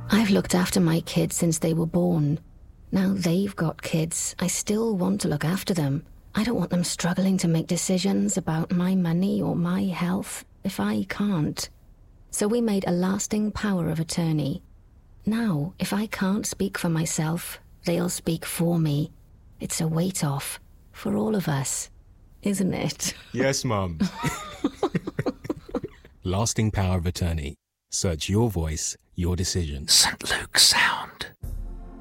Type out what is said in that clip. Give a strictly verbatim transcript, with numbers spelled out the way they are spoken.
I've looked after my kids since they were born. Now they've got kids. I still want to look after them. I don't want them struggling to make decisions about my money or my health if I can't. So we made a lasting power of attorney. Now, if I can't speak for myself, they'll speak for me. It's a weight off for all of us, isn't it? Yes, Mum. Lasting power of attorney. Search your voice, your decision. Saint Luke Sound.